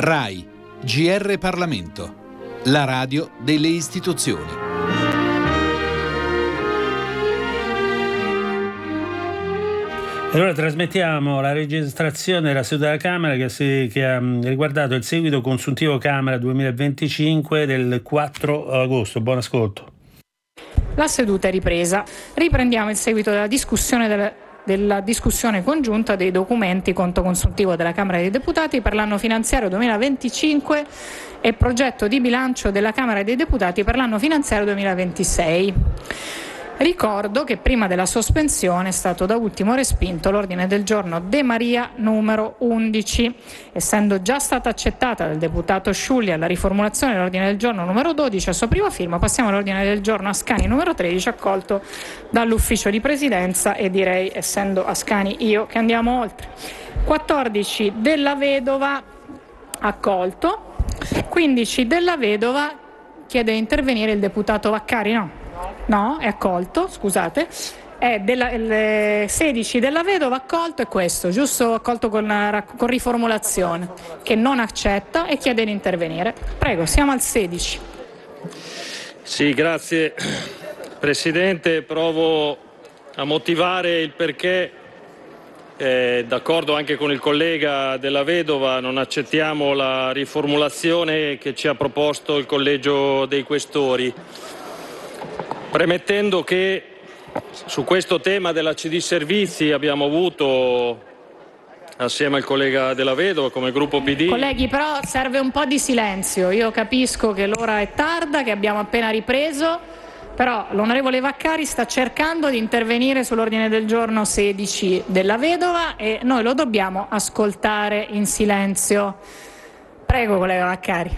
RAI, GR Parlamento, la radio delle istituzioni. E ora trasmettiamo la registrazione della seduta della Camera che ha riguardato il seguito consuntivo Camera 2025 del 4 agosto. Buon ascolto. La seduta è ripresa. Riprendiamo il seguito della discussione congiunta dei documenti conto consuntivo della Camera dei Deputati per l'anno finanziario 2025 e progetto di bilancio della Camera dei Deputati per l'anno finanziario 2026. Ricordo che prima della sospensione è stato da ultimo respinto l'ordine del giorno De Maria numero 11. Essendo già stata accettata dal deputato Sciulli alla riformulazione dell'ordine del giorno numero 12 a sua prima firma, passiamo all'ordine del giorno Ascani numero 13 accolto dall'ufficio di presidenza e direi, essendo Ascani io, che andiamo oltre. 14 Della Vedova accolto, 15 Della Vedova chiede di intervenire il deputato Vaccari, No, è accolto, scusate. È 16 Della Vedova accolto è questo, giusto, accolto con riformulazione, che non accetta e chiede di intervenire. Prego, siamo al 16. Sì, grazie Presidente. Provo a motivare il perché, d'accordo anche con il collega Della Vedova, non accettiamo la riformulazione che ci ha proposto il Collegio dei Questori. Premettendo che su questo tema della CD Servizi abbiamo avuto, assieme al collega Della Vedova, come gruppo PD... Colleghi, però serve un po' di silenzio. Io capisco che l'ora è tarda, che abbiamo appena ripreso, però l'onorevole Vaccari sta cercando di intervenire sull'ordine del giorno 16 Della Vedova e noi lo dobbiamo ascoltare in silenzio. Prego, collega Vaccari.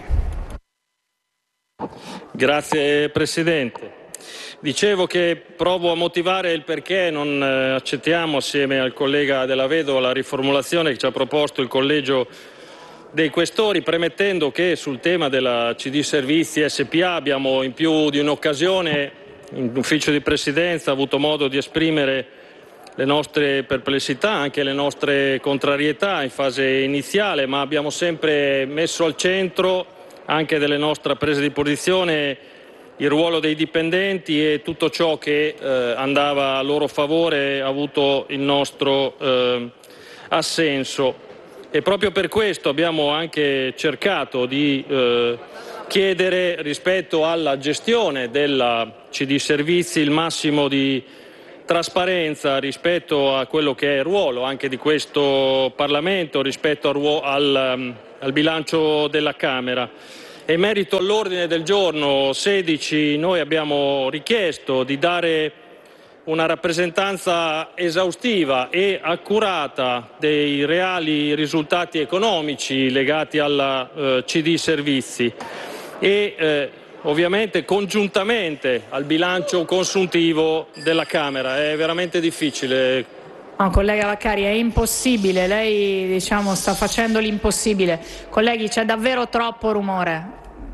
Grazie, Presidente. Dicevo che provo a motivare il perché non accettiamo, assieme al collega Della Vedova, la riformulazione che ci ha proposto il Collegio dei Questori, premettendo che sul tema della CD Servizi SPA abbiamo in più di un'occasione in ufficio di Presidenza avuto modo di esprimere le nostre perplessità, anche le nostre contrarietà in fase iniziale, ma abbiamo sempre messo al centro anche delle nostre prese di posizione il ruolo dei dipendenti e tutto ciò che andava a loro favore ha avuto il nostro assenso. E proprio per questo abbiamo anche cercato di chiedere, rispetto alla gestione della CD Servizi, il massimo di trasparenza rispetto a quello che è il ruolo anche di questo Parlamento, rispetto al bilancio della Camera. E in merito all'ordine del giorno 16 noi abbiamo richiesto di dare una rappresentanza esaustiva e accurata dei reali risultati economici legati alla CD Servizi e ovviamente congiuntamente al bilancio consuntivo della Camera. È veramente difficile. No, collega Vaccari, è impossibile, lei sta facendo l'impossibile. Colleghi, c'è davvero troppo rumore.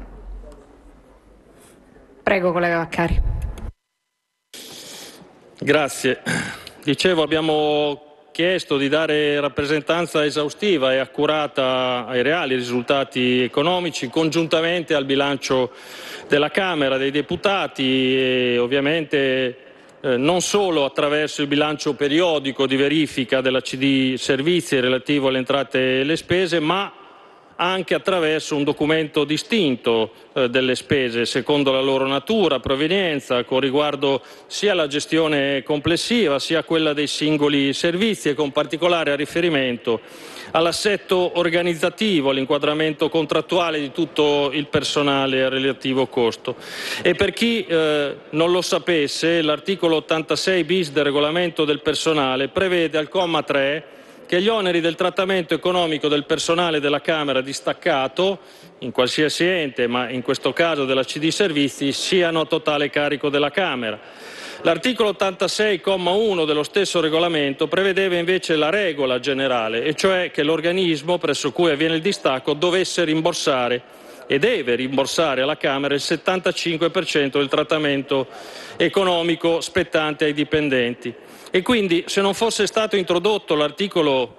Prego, collega Vaccari. Grazie. Dicevo, abbiamo chiesto di dare rappresentanza esaustiva e accurata ai reali risultati economici congiuntamente al bilancio della Camera dei Deputati e ovviamente non solo attraverso il bilancio periodico di verifica della CD Servizi relativo alle entrate e le spese, ma anche attraverso un documento distinto delle spese secondo la loro natura, provenienza, con riguardo sia alla gestione complessiva sia a quella dei singoli servizi e con particolare riferimento all'assetto organizzativo, all'inquadramento contrattuale di tutto il personale e al relativo costo. E per chi non lo sapesse, l'articolo 86 bis del regolamento del personale prevede al comma 3 che gli oneri del trattamento economico del personale della Camera distaccato, in qualsiasi ente, ma in questo caso della CD Servizi, siano a totale carico della Camera. L'articolo 86, comma 1 dello stesso regolamento prevedeva invece la regola generale, e cioè che l'organismo presso cui avviene il distacco dovesse rimborsare e deve rimborsare alla Camera il 75% del trattamento economico spettante ai dipendenti. E quindi, se non fosse stato introdotto l'articolo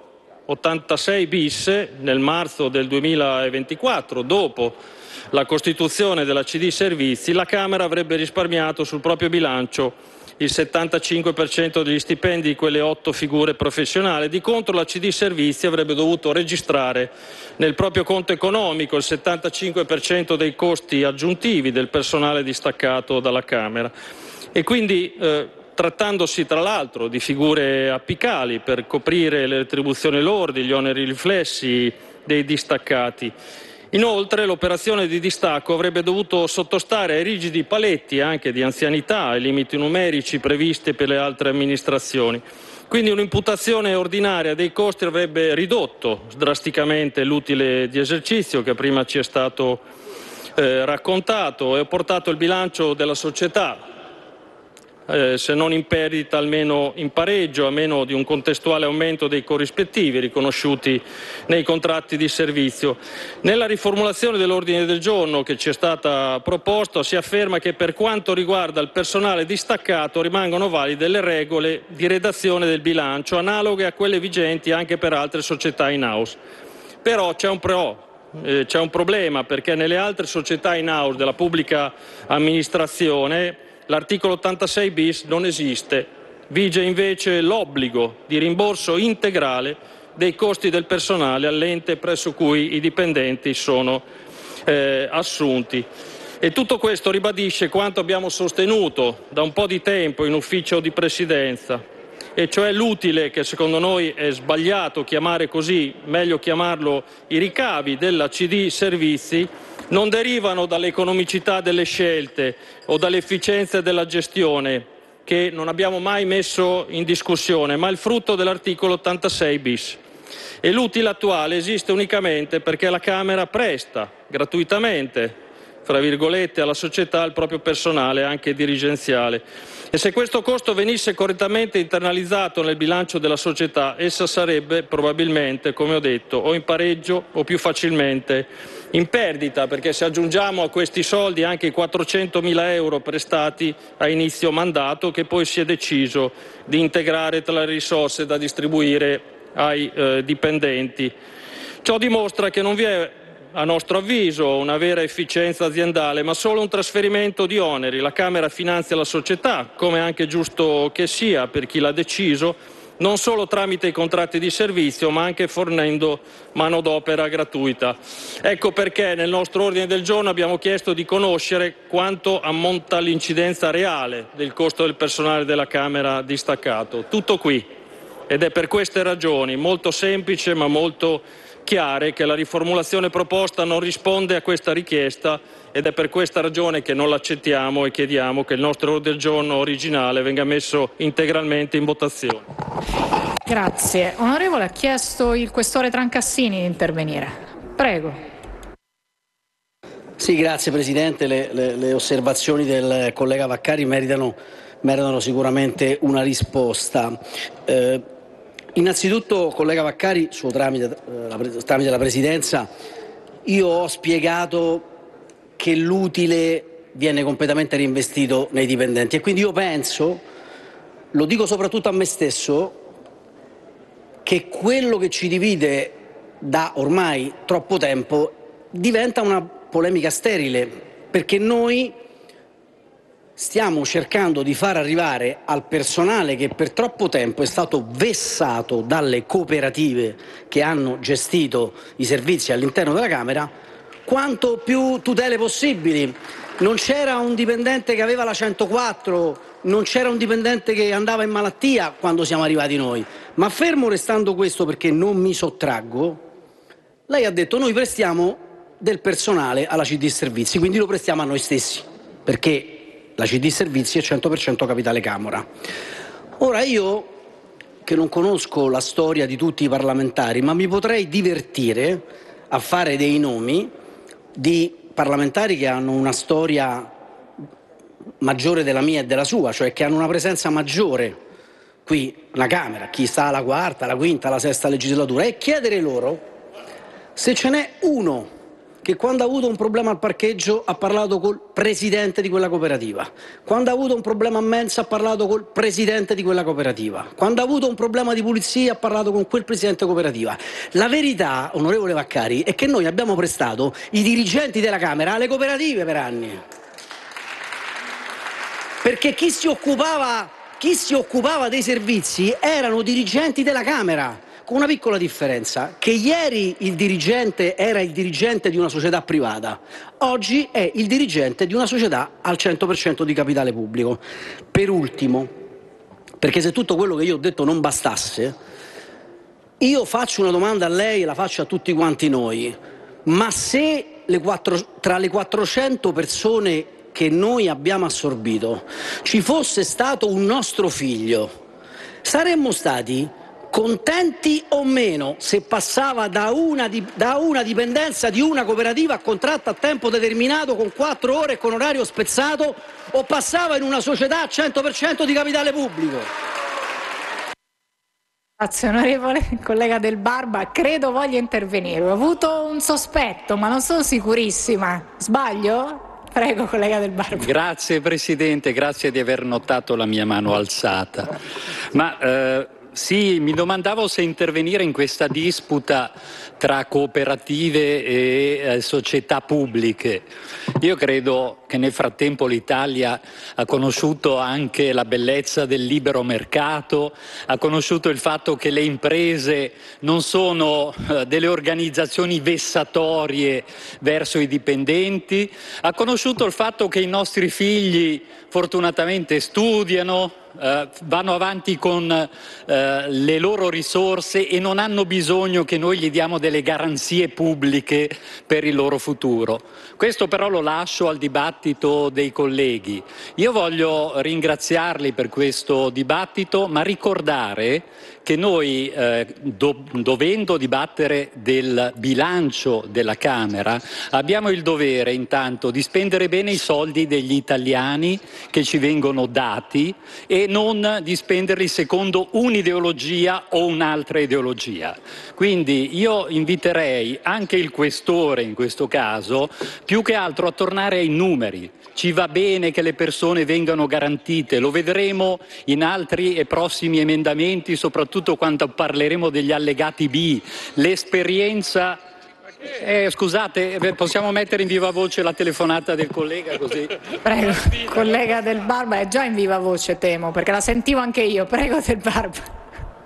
86 bis nel marzo del 2024, dopo la costituzione della CD Servizi, la Camera avrebbe risparmiato sul proprio bilancio il 75% degli stipendi di quelle 8 figure professionali. Di contro la CD Servizi avrebbe dovuto registrare nel proprio conto economico il 75% dei costi aggiuntivi del personale distaccato dalla Camera. E quindi, trattandosi tra l'altro di figure apicali per coprire le retribuzioni lordi, gli oneri riflessi dei distaccati. Inoltre l'operazione di distacco avrebbe dovuto sottostare ai rigidi paletti anche di anzianità, ai limiti numerici previsti per le altre amministrazioni. Quindi un'imputazione ordinaria dei costi avrebbe ridotto drasticamente l'utile di esercizio che prima ci è stato raccontato e portato il bilancio della società se non in perdita almeno in pareggio, a meno di un contestuale aumento dei corrispettivi riconosciuti nei contratti di servizio. Nella riformulazione dell'ordine del giorno che ci è stata proposta si afferma che per quanto riguarda il personale distaccato rimangono valide le regole di redazione del bilancio, analoghe a quelle vigenti anche per altre società in house. Però c'è un problema, perché nelle altre società in house della pubblica amministrazione l'articolo 86 bis non esiste, vige invece l'obbligo di rimborso integrale dei costi del personale all'ente presso cui i dipendenti sono assunti. E tutto questo ribadisce quanto abbiamo sostenuto da un po' di tempo in ufficio di presidenza, e cioè l'utile, che secondo noi è sbagliato chiamare così, meglio chiamarlo i ricavi della CD Servizi, non derivano dall'economicità delle scelte o dall'efficienza della gestione, che non abbiamo mai messo in discussione, ma il frutto dell'articolo 86 bis. E l'utile attuale esiste unicamente perché la Camera presta gratuitamente, fra virgolette, alla società il proprio personale anche dirigenziale. E se questo costo venisse correttamente internalizzato nel bilancio della società, essa sarebbe probabilmente, come ho detto, o in pareggio o più facilmente in perdita, perché se aggiungiamo a questi soldi anche i 400.000 euro prestati a inizio mandato, che poi si è deciso di integrare tra le risorse da distribuire ai dipendenti. Ciò dimostra che non vi è, a nostro avviso, una vera efficienza aziendale, ma solo un trasferimento di oneri. La Camera finanzia la società, come è anche giusto che sia per chi l'ha deciso, non solo tramite i contratti di servizio, ma anche fornendo manodopera gratuita. Ecco perché nel nostro ordine del giorno abbiamo chiesto di conoscere quanto ammonta l'incidenza reale del costo del personale della Camera distaccato. Tutto qui. Ed è per queste ragioni, molto semplice ma molto chiare, che la riformulazione proposta non risponde a questa richiesta, ed è per questa ragione che non l'accettiamo e chiediamo che il nostro ordine del giorno originale venga messo integralmente in votazione. Grazie. Onorevole, ha chiesto il questore Trancassini di intervenire. Prego. Sì, grazie Presidente. Le osservazioni del collega Vaccari meritano sicuramente una risposta. Innanzitutto, collega Vaccari, suo tramite la Presidenza, io ho spiegato che l'utile viene completamente reinvestito nei dipendenti, e quindi io penso, lo dico soprattutto a me stesso, che quello che ci divide da ormai troppo tempo diventa una polemica sterile, perché noi stiamo cercando di far arrivare al personale, che per troppo tempo è stato vessato dalle cooperative che hanno gestito i servizi all'interno della Camera, quanto più tutele possibili. Non c'era un dipendente che aveva la 104, non c'era un dipendente che andava in malattia quando siamo arrivati noi. Ma fermo restando questo, perché non mi sottraggo, lei ha detto noi prestiamo del personale alla CD Servizi, quindi lo prestiamo a noi stessi, perché la CD Servizi è 100% capitale Camera. Ora, io che non conosco la storia di tutti i parlamentari, ma mi potrei divertire a fare dei nomi di parlamentari che hanno una storia maggiore della mia e della sua, cioè che hanno una presenza maggiore qui alla Camera, chi sta alla quarta, alla quinta, alla sesta legislatura, e chiedere loro se ce n'è uno che quando ha avuto un problema al parcheggio ha parlato col presidente di quella cooperativa, quando ha avuto un problema a mensa ha parlato col presidente di quella cooperativa, quando ha avuto un problema di pulizia ha parlato con quel presidente cooperativa. La verità, onorevole Vaccari, è che noi abbiamo prestato i dirigenti della Camera alle cooperative per anni. Perché chi si occupava dei servizi erano dirigenti della Camera, con una piccola differenza, che ieri il dirigente era il dirigente di una società privata, oggi è il dirigente di una società al 100% di capitale pubblico. Per ultimo, perché se tutto quello che io ho detto non bastasse, io faccio una domanda a lei e la faccio a tutti quanti noi: ma se tra le 400 persone che noi abbiamo assorbito ci fosse stato un nostro figlio, saremmo stati contenti o meno se passava da una dipendenza di una cooperativa a contratto a tempo determinato con 4 ore e con orario spezzato, o passava in una società al 100% di capitale pubblico? Grazie onorevole. Collega Del Barba, credo voglia intervenire. Ho avuto un sospetto, ma non sono sicurissima. Sbaglio? Prego, collega Del Barba. Grazie Presidente, grazie di aver notato la mia mano alzata. Sì, mi domandavo se intervenire in questa disputa tra cooperative e società pubbliche. Io credo che nel frattempo l'Italia ha conosciuto anche la bellezza del libero mercato, ha conosciuto il fatto che le imprese non sono delle organizzazioni vessatorie verso i dipendenti, ha conosciuto il fatto che i nostri figli fortunatamente studiano, vanno avanti con le loro risorse e non hanno bisogno che noi gli diamo delle garanzie pubbliche per il loro futuro. Questo però lo lascio al dibattito dei colleghi. Io voglio ringraziarli per questo dibattito, ma ricordare che noi, dovendo dibattere del bilancio della Camera, abbiamo il dovere intanto di spendere bene i soldi degli italiani che ci vengono dati e non di spenderli secondo un'ideologia o un'altra ideologia. Quindi io inviterei anche il Questore in questo caso più che altro a tornare ai numeri. Ci va bene che le persone vengano garantite, lo vedremo in altri e prossimi emendamenti, soprattutto quando parleremo degli allegati B. L'esperienza... scusate, possiamo mettere in viva voce la telefonata del collega così? Prego, collega Del Barba, è già in viva voce, temo, perché la sentivo anche io. Prego, Del Barba.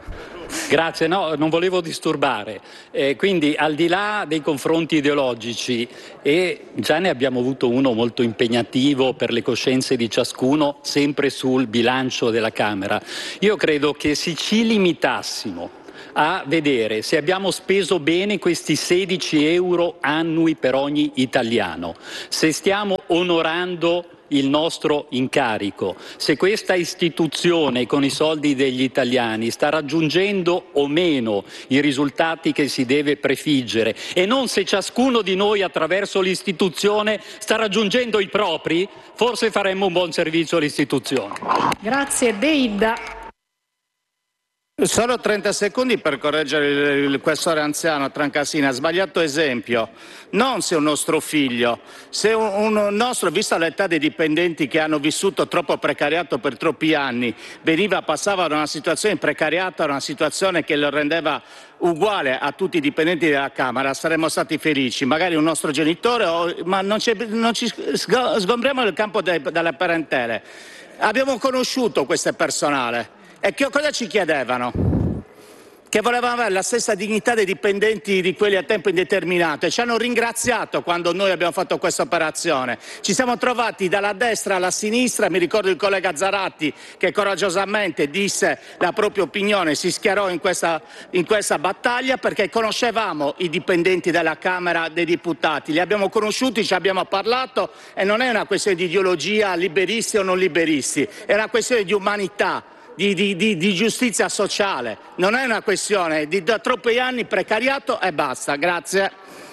Grazie, no, non volevo disturbare. Quindi al di là dei confronti ideologici, e già ne abbiamo avuto uno molto impegnativo per le coscienze di ciascuno, sempre sul bilancio della Camera, io credo che se ci limitassimo a vedere se abbiamo speso bene questi 16 euro annui per ogni italiano, se stiamo onorando il nostro incarico, se questa istituzione con i soldi degli italiani sta raggiungendo o meno i risultati che si deve prefiggere e non se ciascuno di noi attraverso l'istituzione sta raggiungendo i propri, forse faremmo un buon servizio all'istituzione. Grazie. Deidda. Solo 30 secondi per correggere il questore anziano Trancasina. Ha sbagliato esempio. Non se un nostro figlio, se un nostro, vista l'età dei dipendenti che hanno vissuto troppo precariato per troppi anni, passava da una situazione di precariato a una situazione che lo rendeva uguale a tutti i dipendenti della Camera, saremmo stati felici. Magari un nostro genitore, ma non ci sgombriamo il campo dalle parentele. Abbiamo conosciuto questo personale. E cosa ci chiedevano? Che volevano avere la stessa dignità dei dipendenti di quelli a tempo indeterminato, e ci hanno ringraziato quando noi abbiamo fatto questa operazione. Ci siamo trovati dalla destra alla sinistra, mi ricordo il collega Zaratti che coraggiosamente disse la propria opinione, si schierò in questa battaglia perché conoscevamo i dipendenti della Camera dei Deputati, li abbiamo conosciuti, ci abbiamo parlato, e non è una questione di ideologia, liberisti o non liberisti, è una questione di umanità. Di giustizia sociale, non è una questione di da troppi anni precariato e basta. Grazie.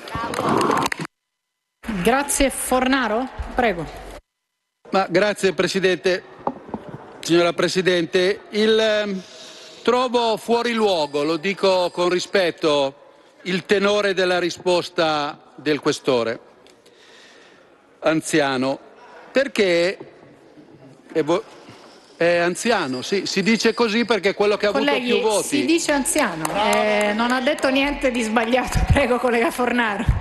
Grazie. Fornaro, prego. Grazie Presidente. Signora Presidente, trovo fuori luogo, lo dico con rispetto, il tenore della risposta del questore anziano, perché è anziano, sì, si dice così perché è quello che ha avuto più voti. Si dice anziano, non ha detto niente di sbagliato. Prego, collega Fornaro.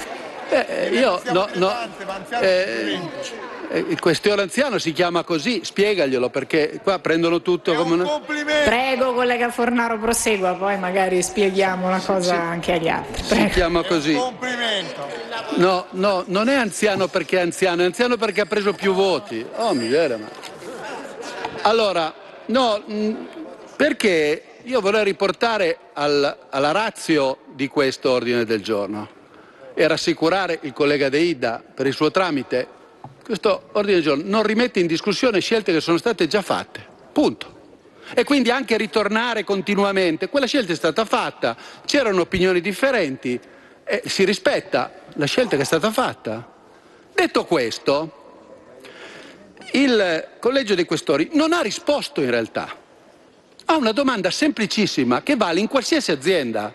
Il questore anziano si chiama così, spiegaglielo, perché qua prendono tutto come una... Prego, collega Fornaro, prosegua, poi magari spieghiamo la cosa anche agli altri. Prego. Si chiama così. No, non è anziano perché è anziano perché ha preso più voti. Oh, mi viene, ma... Allora, no, perché io vorrei riportare alla ratio di questo ordine del giorno e rassicurare il collega De Ida per il suo tramite. Questo ordine del giorno non rimette in discussione scelte che sono state già fatte, punto. E quindi anche ritornare continuamente, quella scelta è stata fatta, c'erano opinioni differenti, si rispetta la scelta che è stata fatta. Detto questo, il Collegio dei Questori non ha risposto in realtà a una domanda semplicissima che vale in qualsiasi azienda.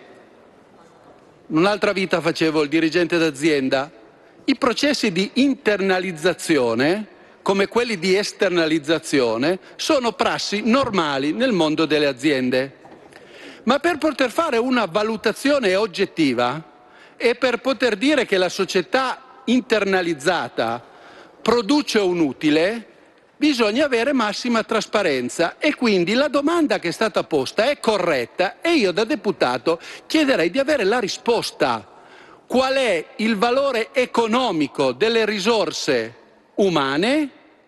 In un'altra vita facevo il dirigente d'azienda. I processi di internalizzazione, come quelli di esternalizzazione, sono prassi normali nel mondo delle aziende. Ma per poter fare una valutazione oggettiva e per poter dire che la società internalizzata produce un utile, bisogna avere massima trasparenza e quindi la domanda che è stata posta è corretta e io da deputato chiederei di avere la risposta. Qual è il valore economico delle risorse umane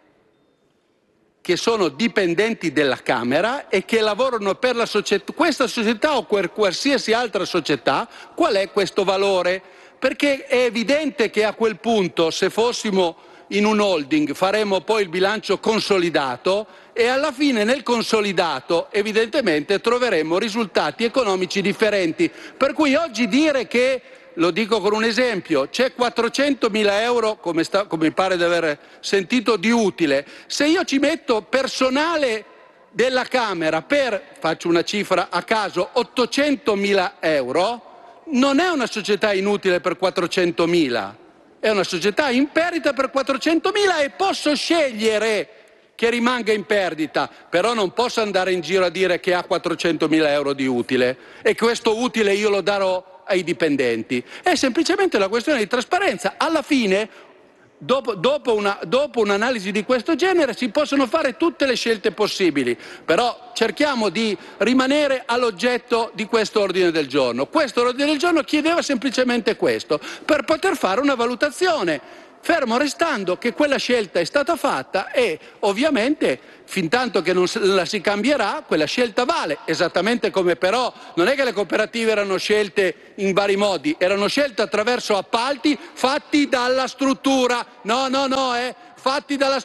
che sono dipendenti della Camera e che lavorano per la società, questa società o per qualsiasi altra società, qual è questo valore? Perché è evidente che a quel punto, se fossimo in un holding, faremo poi il bilancio consolidato e alla fine nel consolidato evidentemente troveremo risultati economici differenti. Per cui oggi dire che, lo dico con un esempio, c'è 400.000 euro, come mi pare di aver sentito, di utile. Se io ci metto personale della Camera per, faccio una cifra a caso, 800.000 euro, non è una società inutile per 400.000, è una società in perdita per 400.000 e posso scegliere che rimanga in perdita, però non posso andare in giro a dire che ha 400.000 euro di utile e questo utile io lo darò ai dipendenti. È semplicemente una questione di trasparenza. Alla fine, dopo un'analisi di questo genere, si possono fare tutte le scelte possibili, però cerchiamo di rimanere all'oggetto di questo ordine del giorno. Questo ordine del giorno chiedeva semplicemente questo, per poter fare una valutazione, fermo restando che quella scelta è stata fatta e ovviamente fintanto che non la si cambierà quella scelta vale, esattamente come però non è che le cooperative erano scelte in vari modi, erano scelte attraverso appalti fatti dalla struttura, fatti dalla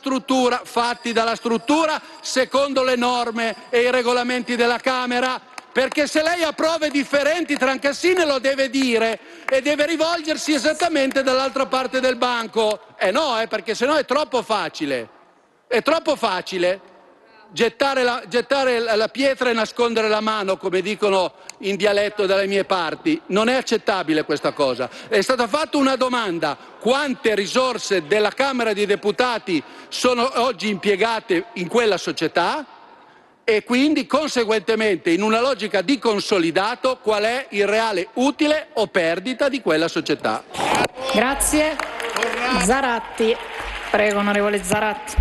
struttura secondo le norme e i regolamenti della Camera. Perché se lei ha prove differenti, Trancassini lo deve dire e deve rivolgersi esattamente dall'altra parte del banco. Perché sennò è troppo facile. È troppo facile gettare la pietra e nascondere la mano, come dicono in dialetto dalle mie parti. Non è accettabile questa cosa. È stata fatta una domanda: quante risorse della Camera dei Deputati sono oggi impiegate in quella società? E quindi conseguentemente in una logica di consolidato qual è il reale utile o perdita di quella società. Grazie. Zaratti. Prego, onorevole Zaratti.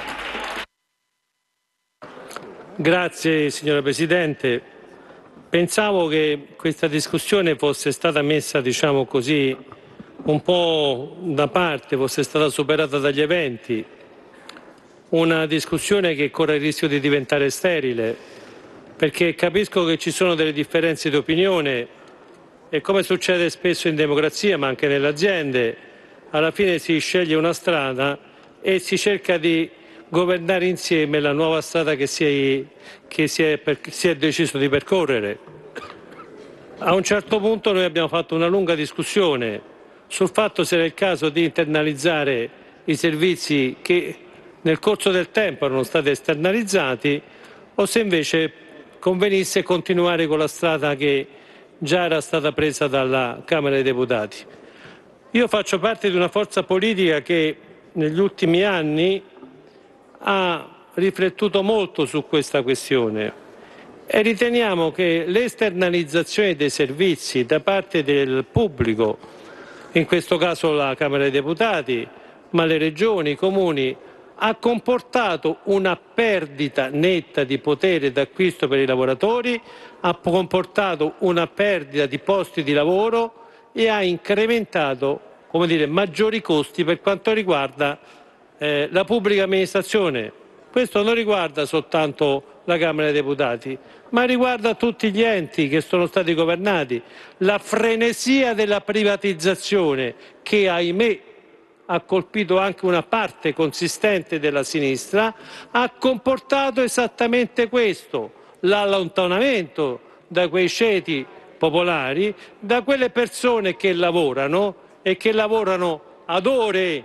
Grazie signora Presidente. Pensavo che questa discussione fosse stata messa, diciamo così, un po' da parte, fosse stata superata dagli eventi. Una discussione che corre il rischio di diventare sterile, perché capisco che ci sono delle differenze di opinione e, come succede spesso in democrazia ma anche nelle aziende, alla fine si sceglie una strada e si cerca di governare insieme la nuova strada che si è deciso di percorrere. A un certo punto noi abbiamo fatto una lunga discussione sul fatto se era il caso di internalizzare i servizi che nel corso del tempo erano stati esternalizzati o se invece convenisse continuare con la strada che già era stata presa dalla Camera dei Deputati. Io faccio parte di una forza politica che negli ultimi anni ha riflettuto molto su questa questione e riteniamo che l'esternalizzazione dei servizi da parte del pubblico, in questo caso la Camera dei Deputati, ma le regioni, i comuni, ha comportato una perdita netta di potere d'acquisto per i lavoratori, ha comportato una perdita di posti di lavoro e ha incrementato, maggiori costi per quanto riguarda la pubblica amministrazione. Questo non riguarda soltanto la Camera dei Deputati, ma riguarda tutti gli enti che sono stati governati. La frenesia della privatizzazione che, ahimè, ha colpito anche una parte consistente della sinistra, ha comportato esattamente questo, l'allontanamento da quei ceti popolari, da quelle persone che lavorano e che lavorano ad ore.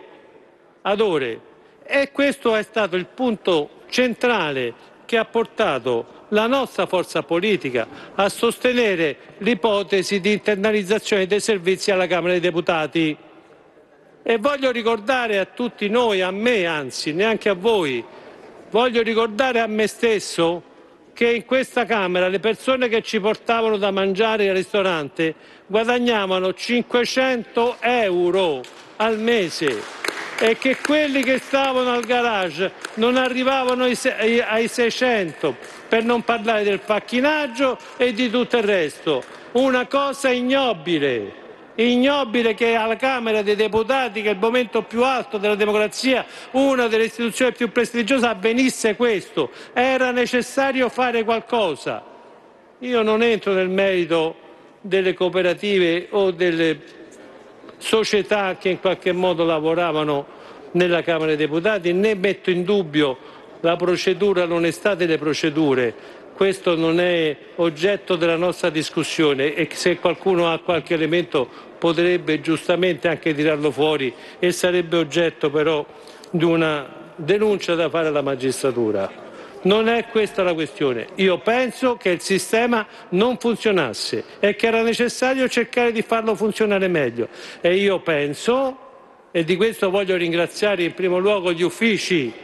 E questo è stato il punto centrale che ha portato la nostra forza politica a sostenere l'ipotesi di internalizzazione dei servizi alla Camera dei Deputati. E voglio ricordare a tutti noi, a me anzi, neanche a voi, voglio ricordare a me stesso che in questa Camera le persone che ci portavano da mangiare al ristorante guadagnavano 500 euro al mese e che quelli che stavano al garage non arrivavano ai 600, per non parlare del facchinaggio e di tutto il resto. Una cosa ignobile che alla Camera dei Deputati, che è il momento più alto della democrazia, una delle istituzioni più prestigiose, avvenisse questo. Era necessario fare qualcosa. Io non entro nel merito delle cooperative o delle società che in qualche modo lavoravano nella Camera dei Deputati, né metto in dubbio la procedura, l'onestà delle procedure. Questo non è oggetto della nostra discussione e se qualcuno ha qualche elemento potrebbe giustamente anche tirarlo fuori e sarebbe oggetto però di una denuncia da fare alla magistratura. Non è questa la questione. Io penso che il sistema non funzionasse e che era necessario cercare di farlo funzionare meglio. E io penso, e di questo voglio ringraziare in primo luogo gli uffici,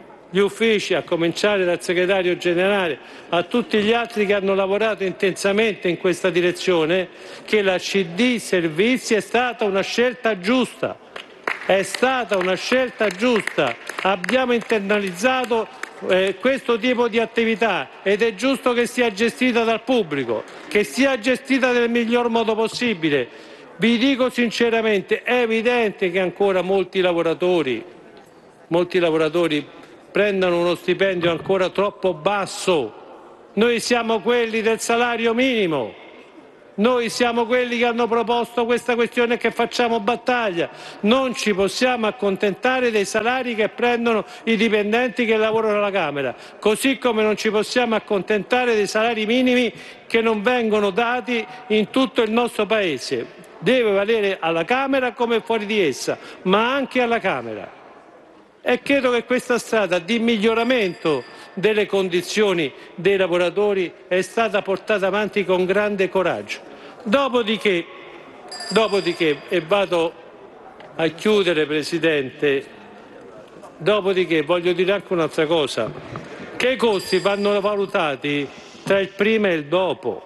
a cominciare dal segretario generale, a tutti gli altri che hanno lavorato intensamente in questa direzione, che la CD Servizi è stata una scelta giusta. È stata una scelta giusta. Abbiamo internalizzato questo tipo di attività ed è giusto che sia gestita dal pubblico, che sia gestita nel miglior modo possibile. Vi dico sinceramente, è evidente che ancora molti lavoratori prendano uno stipendio ancora troppo basso. Noi siamo quelli del salario minimo. Noi siamo quelli che hanno proposto questa questione e che facciamo battaglia. Non ci possiamo accontentare dei salari che prendono i dipendenti che lavorano alla Camera, così come non ci possiamo accontentare dei salari minimi che non vengono dati in tutto il nostro Paese. Deve valere alla Camera come fuori di essa, ma anche alla Camera. E credo che questa strada di miglioramento delle condizioni dei lavoratori è stata portata avanti con grande coraggio. Dopodiché, e vado a chiudere, Presidente, voglio dire anche un'altra cosa, che i costi vanno valutati tra il prima e il dopo.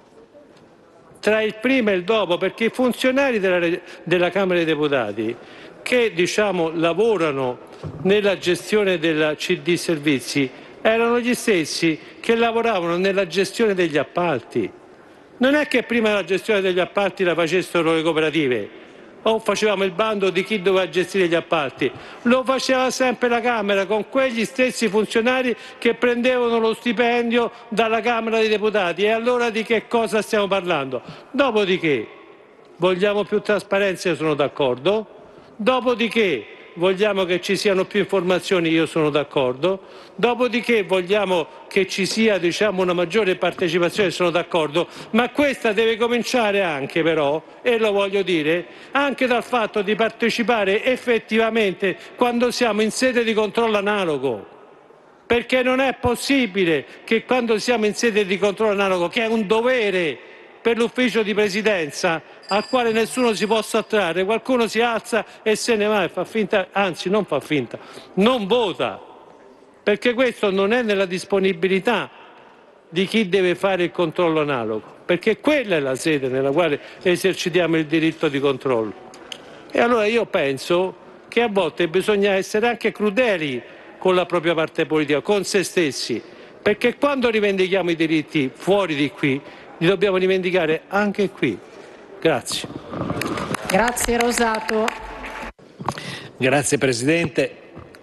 Perché i funzionari della Camera dei Deputati che lavorano nella gestione della CD Servizi erano gli stessi che lavoravano nella gestione degli appalti. Non è che prima la gestione degli appalti la facessero le cooperative o facevamo il bando di chi doveva gestire gli appalti, lo faceva sempre la Camera con quegli stessi funzionari che prendevano lo stipendio dalla Camera dei Deputati. E allora di che cosa stiamo parlando? Dopodiché vogliamo più trasparenza, io sono d'accordo. Dopodiché vogliamo che ci siano più informazioni, io sono d'accordo. Dopodiché vogliamo che ci sia una maggiore partecipazione, sono d'accordo. Ma questa deve cominciare anche però, e lo voglio dire, anche dal fatto di partecipare effettivamente quando siamo in sede di controllo analogo. Perché non è possibile che quando siamo in sede di controllo analogo, che è un dovere per l'ufficio di presidenza al quale nessuno si può sottrarre, qualcuno si alza e se ne va e fa finta, anzi non fa finta, non vota, perché questo non è nella disponibilità di chi deve fare il controllo analogo, perché quella è la sede nella quale esercitiamo il diritto di controllo. E allora io penso che a volte bisogna essere anche crudeli con la propria parte politica, con se stessi, perché quando rivendichiamo i diritti fuori di qui, li dobbiamo rivendicare anche qui. Grazie. Grazie Rosato. Grazie Presidente.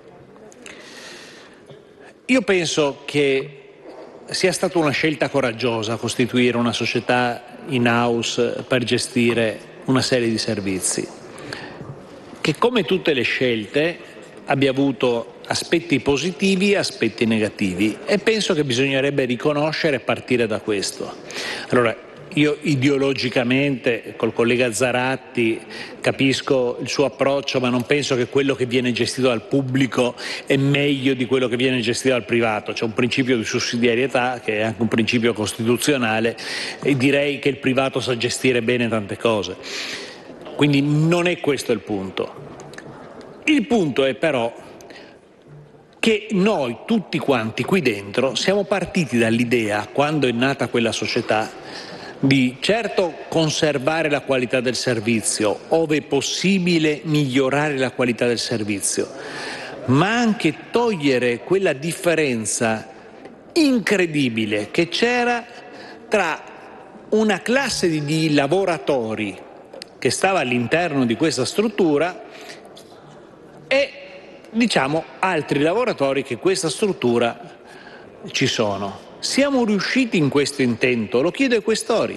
Io penso che sia stata una scelta coraggiosa costituire una società in-house per gestire una serie di servizi, che come tutte le scelte abbia avuto aspetti positivi e aspetti negativi, e penso che bisognerebbe riconoscere e partire da questo. Allora, io ideologicamente col collega Zaratti capisco il suo approccio, ma non penso che quello che viene gestito dal pubblico è meglio di quello che viene gestito dal privato. C'è un principio di sussidiarietà che è anche un principio costituzionale, e direi che il privato sa gestire bene tante cose. Quindi non è questo il punto. Il punto è però che noi tutti quanti qui dentro siamo partiti dall'idea, quando è nata quella società, di certo conservare la qualità del servizio, ove possibile migliorare la qualità del servizio, ma anche togliere quella differenza incredibile che c'era tra una classe di lavoratori che stava all'interno di questa struttura e, diciamo, altri lavoratori che in questa struttura ci sono. Siamo riusciti in questo intento? Lo chiedo ai Questori.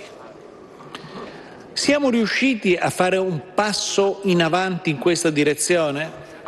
Siamo riusciti a fare un passo in avanti in questa direzione?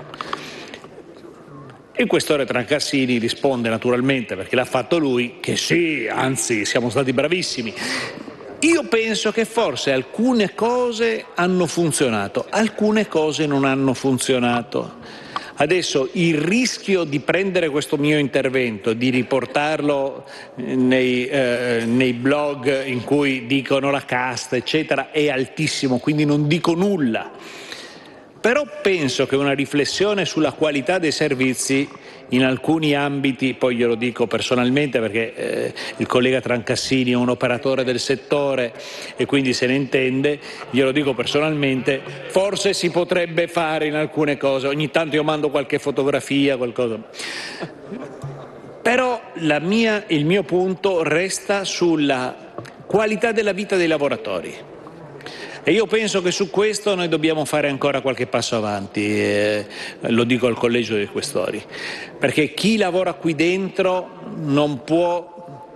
Il Questore Trancassini risponde naturalmente, perché l'ha fatto lui, che sì, anzi siamo stati bravissimi. Io penso che forse alcune cose hanno funzionato, alcune cose non hanno funzionato. Adesso il rischio di prendere questo mio intervento, di riportarlo nei blog in cui dicono la casta, eccetera, è altissimo, quindi non dico nulla. Però penso che una riflessione sulla qualità dei servizi in alcuni ambiti, poi glielo dico personalmente perché il collega Trancassini è un operatore del settore e quindi se ne intende, glielo dico personalmente, forse si potrebbe fare in alcune cose. Ogni tanto io mando qualche fotografia, qualcosa. Però il mio punto resta sulla qualità della vita dei lavoratori. E io penso che su questo noi dobbiamo fare ancora qualche passo avanti, lo dico al Collegio dei Questori, perché chi lavora qui dentro non può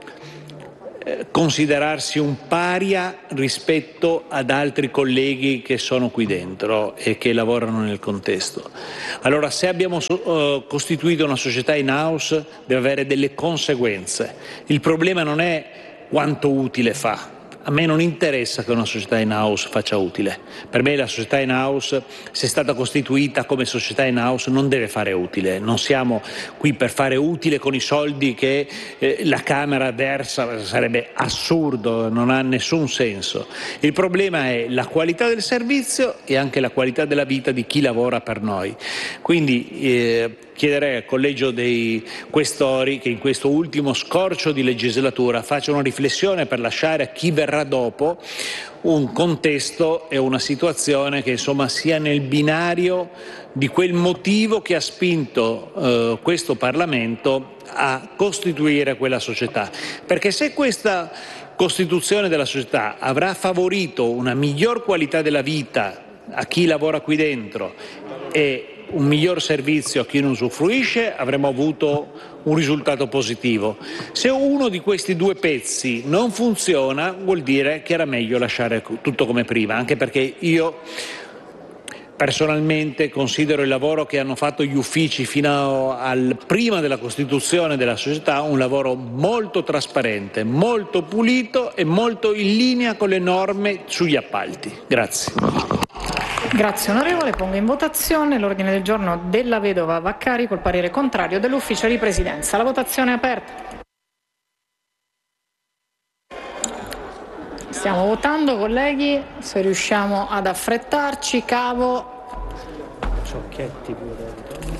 considerarsi un paria rispetto ad altri colleghi che sono qui dentro e che lavorano nel contesto. Allora, se abbiamo costituito una società in-house, deve avere delle conseguenze. Il problema non è quanto utile fa. A me non interessa che una società in-house faccia utile. Per me la società in-house, se è stata costituita come società in-house, non deve fare utile. Non siamo qui per fare utile con i soldi che la Camera versa, sarebbe assurdo, non ha nessun senso. Il problema è la qualità del servizio e anche la qualità della vita di chi lavora per noi. Quindi chiederei al Collegio dei Questori che in questo ultimo scorcio di legislatura faccia una riflessione per lasciare a chi verrà dopo un contesto e una situazione che insomma sia nel binario di quel motivo che ha spinto questo Parlamento a costituire quella società. Perché se questa costituzione della società avrà favorito una miglior qualità della vita a chi lavora qui dentro e un miglior servizio a chi non usufruisce, avremo avuto un risultato positivo. Se uno di questi due pezzi non funziona, vuol dire che era meglio lasciare tutto come prima, anche perché io personalmente considero il lavoro che hanno fatto gli uffici fino al prima della costituzione della società un lavoro molto trasparente, molto pulito e molto in linea con le norme sugli appalti. Grazie. Grazie onorevole, pongo in votazione l'ordine del giorno della vedova Vaccari col parere contrario dell'ufficio di presidenza. La votazione è aperta. Stiamo votando, colleghi, se riusciamo ad affrettarci. Cavo. Ciocchetti pure.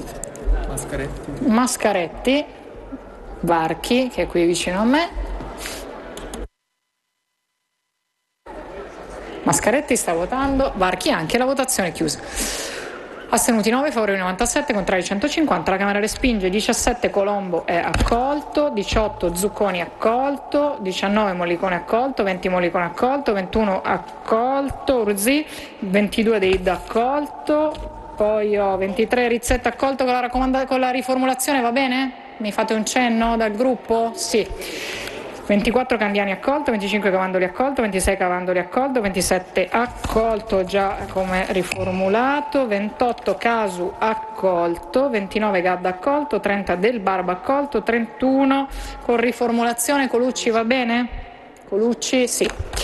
Mascaretti. Varchi, che è qui vicino a me. Mascaretti sta votando, Varchi anche, la votazione è chiusa. Astenuti 9, favorevoli 97, contrari 150, la Camera respinge. 17 Colombo è accolto, 18 Zucconi accolto, 19 Mollicone accolto, 20 Mollicone accolto, 21 accolto, Urzì, 22 Deid accolto, poi ho 23 Rizzetta accolto con la riformulazione, va bene? Mi fate un cenno dal gruppo? Sì. 24 Candiani accolto, 25 Cavandoli accolto, 26 Cavandoli accolto, 27 accolto già come riformulato, 28 Casu accolto, 29 Gadda accolto, 30 Del Barba accolto, 31 con riformulazione Colucci, va bene? Colucci sì.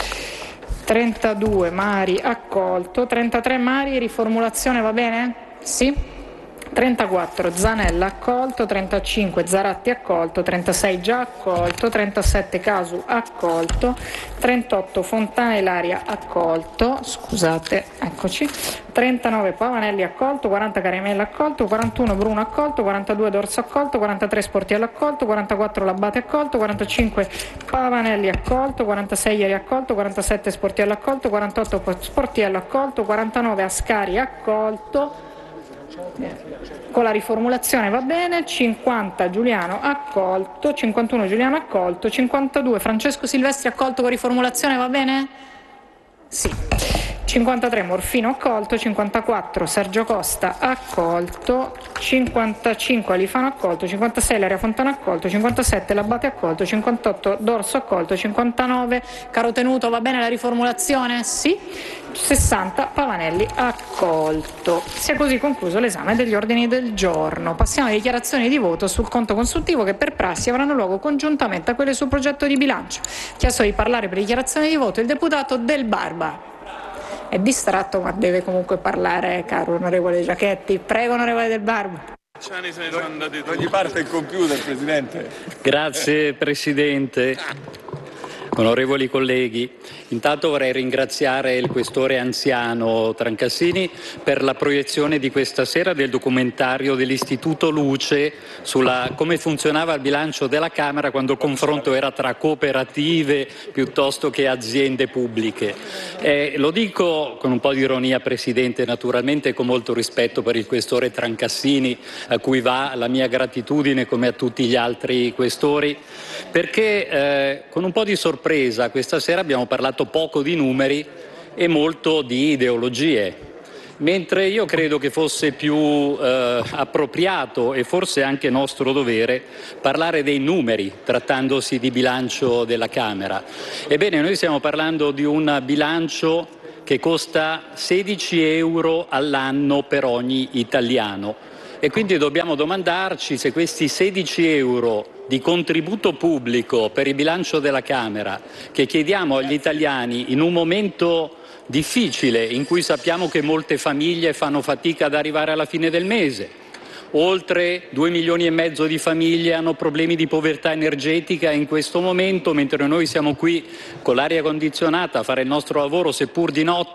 32 Mari accolto, 33 Mari riformulazione, va bene? Sì. 34 Zanella accolto, 35 Zaratti accolto, 36 già accolto, 37 Casu accolto, 38 Fontana Ilaria accolto, scusate, eccoci, 39 Pavanelli accolto, 40 Carimella accolto, 41 Bruno accolto, 42 D'Orso accolto, 43 Sportiello accolto, 44 Labbate accolto, 45 Pavanelli accolto, 46 Ieri accolto, 47 Sportiello accolto, 48 Sportiello accolto, 49 Ascari accolto, con la riformulazione va bene, 50 Giuliano accolto, 51 Giuliano accolto, 52 Francesco Silvestri accolto con riformulazione, va bene? Sì. 53 Morfino accolto, 54 Sergio Costa accolto, 55 Alifano accolto, 56 Laria Fontana accolto, 57 Labbate accolto, 58 D'Orso accolto, 59 Carotenuto, va bene la riformulazione? Sì. 60 Pavanelli accolto. Si è così concluso l'esame degli ordini del giorno. Passiamo alle dichiarazioni di voto sul conto consultivo che per prassi avranno luogo congiuntamente a quelle sul progetto di bilancio. Chiesto di parlare per dichiarazione di voto il deputato Del Barba. È distratto ma deve comunque parlare, caro onorevole Giachetti. Prego, onorevole Del Barba. Non gli parte il computer, Presidente. Grazie Presidente. Onorevoli colleghi, intanto vorrei ringraziare il questore anziano Trancassini per la proiezione di questa sera del documentario dell'Istituto Luce sulla come funzionava il bilancio della Camera quando il confronto era tra cooperative piuttosto che aziende pubbliche. Lo dico con un po' di ironia, Presidente, naturalmente con molto rispetto per il questore Trancassini, a cui va la mia gratitudine come a tutti gli altri questori, perché con un po' di sorpresa questa sera abbiamo parlato poco di numeri e molto di ideologie, mentre io credo che fosse più appropriato e forse anche nostro dovere parlare dei numeri trattandosi di bilancio della Camera. Ebbene, noi stiamo parlando di un bilancio che costa 16 euro all'anno per ogni italiano e quindi dobbiamo domandarci se questi 16 euro di contributo pubblico per il bilancio della Camera che chiediamo agli italiani in un momento difficile in cui sappiamo che molte famiglie fanno fatica ad arrivare alla fine del mese, oltre 2,5 milioni di famiglie hanno problemi di povertà energetica in questo momento, mentre noi siamo qui con l'aria condizionata a fare il nostro lavoro seppur di notte